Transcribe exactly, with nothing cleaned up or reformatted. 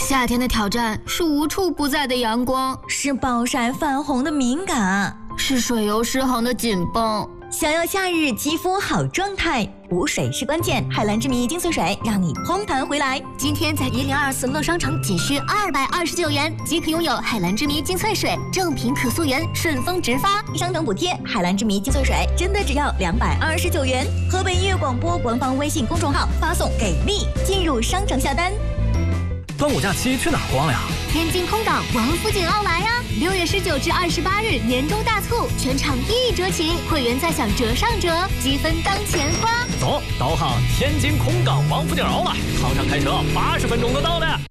夏天的挑战是无处不在的阳光， 是暴晒泛红的敏感， 是水油失衡的紧绷。 想要夏日肌肤好状态，补水是关键。海蓝之谜精粹水让你通弹回来。 今天在一零二四乐商城仅需二百二十九元即可拥有海蓝之谜精粹水，正品可溯源，顺丰直发， 商城补贴。海蓝之谜精粹水真的只要两百二十九元。河北音乐广播官方微信公众号发送给力，进入商城下单。 端午假期去哪儿逛呀？ 天津空港王府井奥莱啊！六月十九至二十八日年终大促，全场一折起，会员再享折上折，积分当钱花。 走，导航天津空港王府井奥莱，航上开车八十分钟就到了。